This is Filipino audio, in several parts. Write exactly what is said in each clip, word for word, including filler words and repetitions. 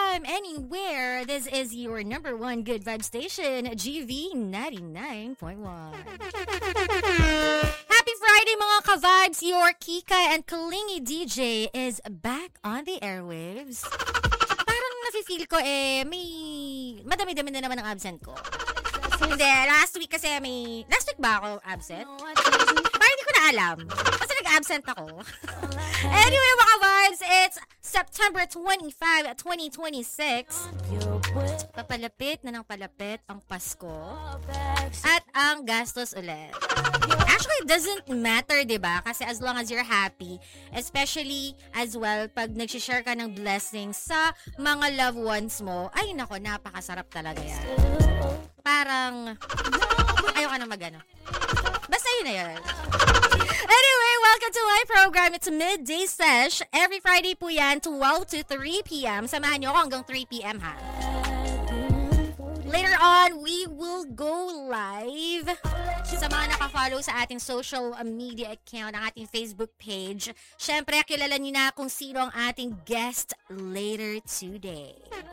anytime, anywhere. This is your number one good vibe station, G V ninety-nine point one. Happy Friday mga ka-vibes! Your Kika and Kalingi D J is back on the airwaves. Parang nafe-feel ko eh, may madami-dami na naman ang absent ko. Hindi, last week kasi may... Last week ba ako absent? Parang hindi ko na alam. Kasi nag-absent ako. Anyway, mga vibes, it's September twenty-fifth, twenty twenty-six. Papalapit na ng palapit ang Pasko. At ang gastos ulit. Actually, it doesn't matter, diba? Kasi as long as you're happy, especially as well, pag nag-share ka ng blessings sa mga loved ones mo, ay nako, napakasarap talaga yan. Parang, ayaw ka na mag-ano. Basta yun na yun. Anyway, welcome to my program. It's Midday Sesh. Every Friday po yan, twelve to three p.m. Samahan nyo ako hanggang three p.m. ha. Later on, we will go live. Sa mga nakafollow sa ating social media account, ang ating Facebook page, syempre, kilala niyo na kung sino ang ating guest later today.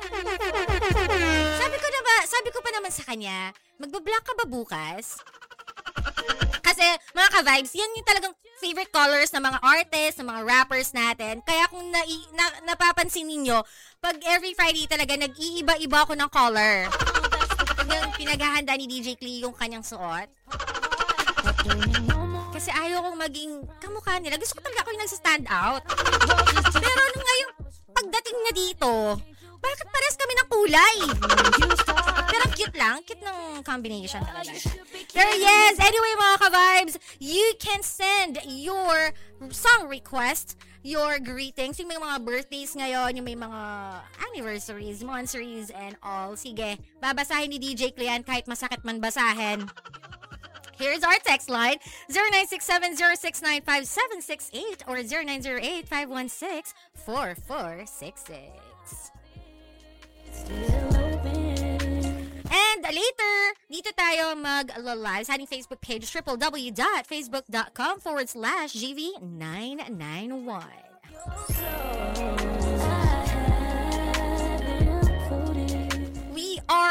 Sabi ko na ba, sabi ko pa naman sa kanya, magbablock ka ba bukas? Kasi, mga ka-vibes, yan yung talagang favorite colors ng mga artists, ng mga rappers natin. Kaya kung na, na, napapansin ninyo, pag every Friday talaga, nag-iiba-iba ako ng color. Pag yung pinaghahanda ni D J Klee yung kanyang suot. Kasi ayaw kong maging kamukha nila. Gusto ko talaga ako yung nagsa-stand out. Pero nung ngayong pagdating niya dito, bakit pares kami ng kulay? Pero cute lang. Cute ng combination talaga. Pero yes, anyway mga ka-vibes, you can send your song request, your greetings, yung may mga birthdays ngayon, yung may mga anniversaries, monthsaries, and all. Sige, babasahin ni D J Clean kahit masakit man basahin. Here's our text line, zero nine six seven zero six nine five seven six eight or zero nine zero eight five one six four four six six. And later, dito tayo mag-live sa ating Facebook page, www.facebook.com forward slash GV991.